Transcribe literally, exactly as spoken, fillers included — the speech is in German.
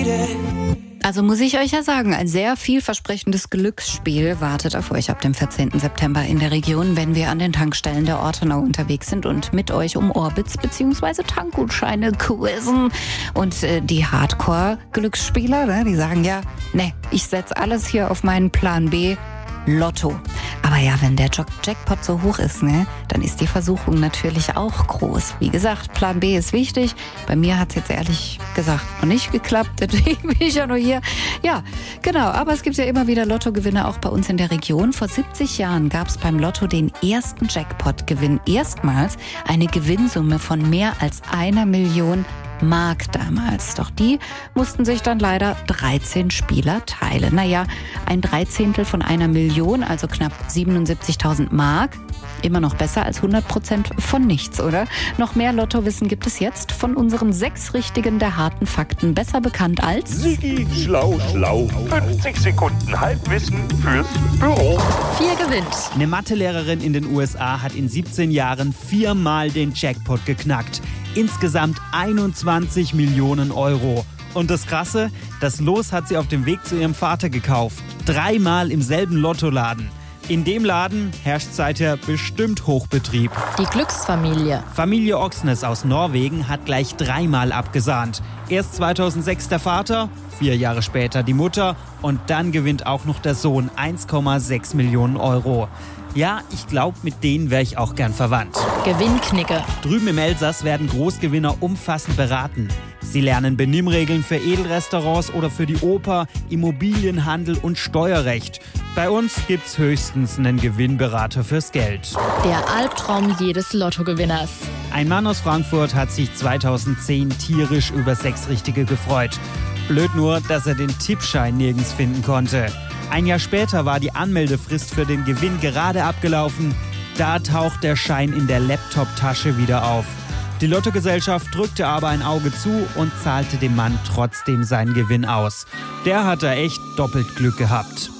Also muss ich euch ja sagen, ein sehr vielversprechendes Glücksspiel wartet auf euch ab dem vierzehnten September in der Region, wenn wir an den Tankstellen der Ortenau unterwegs sind und mit euch um Orbits bzw. Tankgutscheine quizzen. Und äh, die Hardcore-Glücksspieler, ne, die sagen ja, ne, ich setze alles hier auf meinen Plan B, Lotto. Aber ja, wenn der Jackpot so hoch ist, ne, dann ist die Versuchung natürlich auch groß. Wie gesagt, Plan B ist wichtig. Bei mir hat es jetzt ehrlich gesagt noch nicht geklappt, deswegen bin ich ja nur hier. Ja, genau, aber es gibt ja immer wieder Lottogewinne auch bei uns in der Region. Vor siebzig Jahren gab es beim Lotto den ersten Jackpot-Gewinn. Erstmals eine Gewinnsumme von mehr als einer Million Mark damals. Doch die mussten sich dann leider dreizehn Spieler teilen. Naja, ein Dreizehntel von einer Million, also knapp siebenundsiebzigtausend Mark. Immer noch besser als hundert Prozent von nichts, oder? Noch mehr Lottowissen gibt es jetzt von unseren sechs Richtigen der harten Fakten, besser bekannt als Sigi Schlau Schlau. fünfzig Sekunden Halbwissen fürs Büro. Vier gewinnt. Eine Mathelehrerin in den U S A hat in siebzehn Jahren viermal den Jackpot geknackt. Insgesamt einundzwanzig Millionen Euro. Und das Krasse, das Los hat sie auf dem Weg zu ihrem Vater gekauft. Dreimal im selben Lottoladen. In dem Laden herrscht seither bestimmt Hochbetrieb. Die Glücksfamilie. Familie Oxnes aus Norwegen hat gleich dreimal abgesahnt. Erst zweitausendsechs der Vater, vier Jahre später die Mutter und dann gewinnt auch noch der Sohn eins Komma sechs Millionen Euro. Ja, ich glaube, mit denen wäre ich auch gern verwandt. Gewinnknicke. Drüben im Elsass werden Großgewinner umfassend beraten. Sie lernen Benimmregeln für Edelrestaurants oder für die Oper, Immobilienhandel und Steuerrecht. Bei uns gibt's höchstens einen Gewinnberater fürs Geld. Der Albtraum jedes Lottogewinners. Ein Mann aus Frankfurt hat sich zweitausendzehn tierisch über sechs Richtige gefreut. Blöd nur, dass er den Tippschein nirgends finden konnte. Ein Jahr später war die Anmeldefrist für den Gewinn gerade abgelaufen. Da taucht der Schein in der Laptop-Tasche wieder auf. Die Lottogesellschaft drückte aber ein Auge zu und zahlte dem Mann trotzdem seinen Gewinn aus. Der hat da echt doppelt Glück gehabt.